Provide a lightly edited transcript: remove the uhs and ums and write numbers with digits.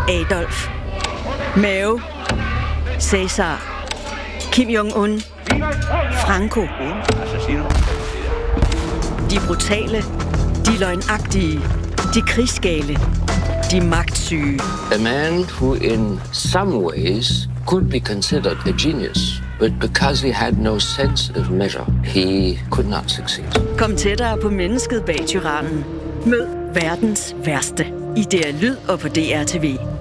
Adolf, Mao, Cæsar, Kim Jong-un, Franco. De brutale, de løgnagtige, de krigsgale, de magtsyge. A man who in some ways could be considered a genius, but because he had no sense of measure, he could not succeed. Kom tættere på mennesket bag tyrannen. Mød verdens værste i DR Lyd og på DR TV.